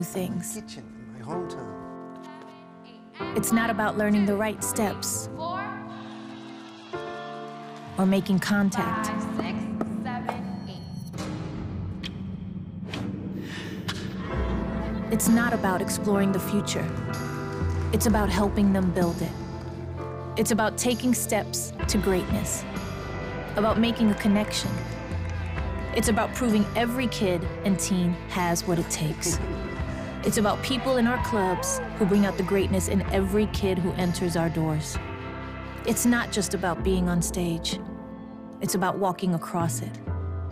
things. Kitchen in my hometown. It's not about learning the right steps or making contact. 5, 6, 7, 8. It's not about exploring the future. It's about helping them build it. It's about taking steps to greatness, about making a connection. It's about proving every kid and teen has what it takes. It's about people in our clubs who bring out the greatness in every kid who enters our doors. It's not just about being on stage. It's about walking across it.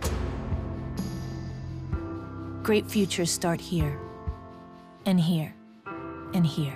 Great futures start here, and here, and here.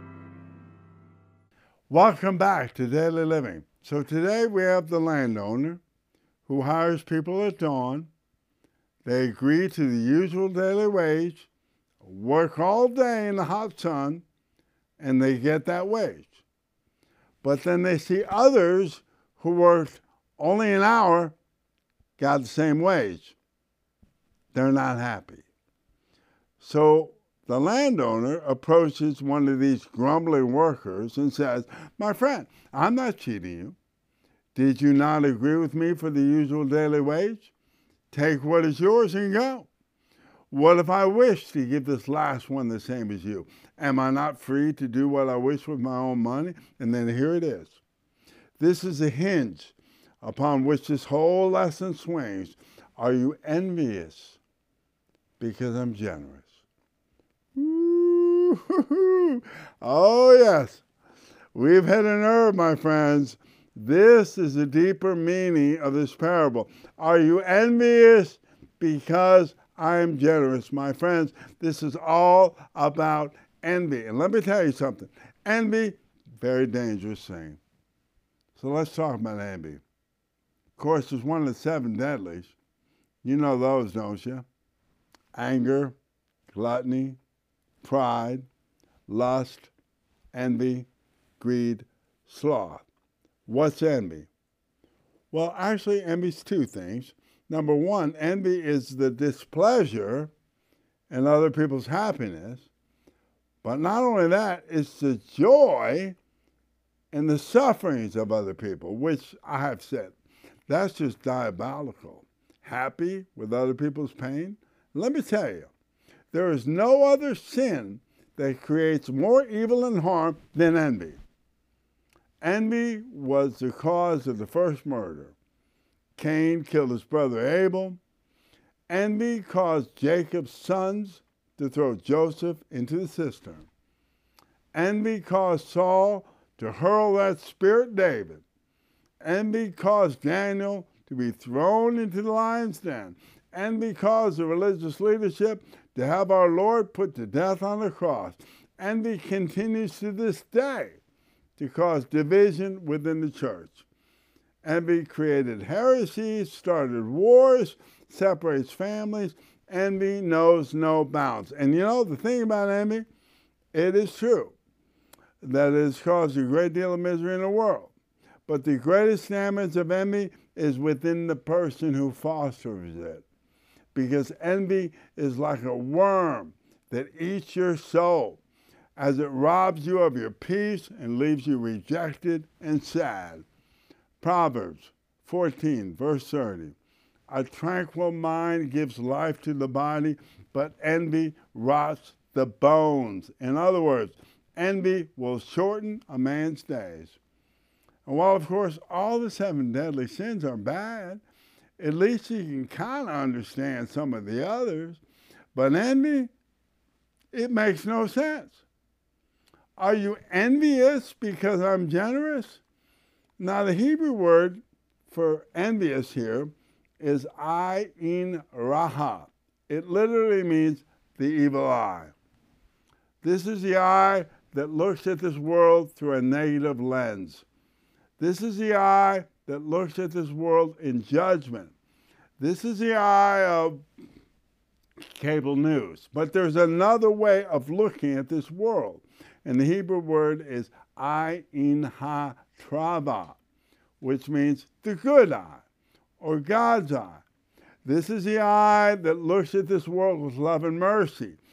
Welcome back to Daily Living. So today we have the landowner who hires people at dawn. They agree to the usual daily wage, work all day in the hot sun, and they get that wage. But then they see others who worked only an hour, got the same wage. They're not happy. So the landowner approaches one of these grumbling workers and says, "My friend, I'm not cheating you. Did you not agree with me for the usual daily wage? Take what is yours and go. What if I wish to give this last one the same as you? Am I not free to do what I wish with my own money?" And then here it is. This is a hinge upon which this whole lesson swings. Are you envious because I'm generous? Ooh, oh yes, we've hit a nerve, my friends. This is the deeper meaning of this parable. Are you envious because I'm generous? My friends, this is all about envy. And let me tell you something. Envy, very dangerous thing. So let's talk about envy. Of course, it's one of the 7 deadlies. You know those, don't you? Anger, gluttony, pride, lust, envy, greed, sloth. What's envy? Well, actually, envy's 2 things. Number 1, envy is the displeasure in other people's happiness. But not only that, it's the joy in the sufferings of other people, which I have said, that's just diabolical. Happy with other people's pain? Let me tell you, there is no other sin that creates more evil and harm than envy. Envy was the cause of the first murder. Cain killed his brother Abel. Envy caused Jacob's sons to throw Joseph into the cistern. Envy caused Saul to hurl that spirit David. Envy caused Daniel to be thrown into the lion's den. Envy caused the religious leadership to have our Lord put to death on the cross. Envy continues to this day to cause division within the church. Envy created heresies, started wars, separates families. Envy knows no bounds. And you know, the thing about envy, it is true that it has caused a great deal of misery in the world. But the greatest damage of envy is within the person who fosters it. Because envy is like a worm that eats your soul as it robs you of your peace and leaves you rejected and sad. Proverbs 14, verse 30. A tranquil mind gives life to the body, but envy rots the bones. In other words, envy will shorten a man's days. And while, of course, all the 7 deadly sins are bad, at least you can kind of understand some of the others. But envy, it makes no sense. Are you envious because I'm generous? Now, the Hebrew word for envious here is ayin raha. It literally means the evil eye. This is the eye that looks at this world through a negative lens. This is the eye that looks at this world in judgment. This is the eye of cable news. But there's another way of looking at this world. And the Hebrew word is ayin ha-trava, which means the good eye or God's eye. This is the eye that looks at this world with love and mercy.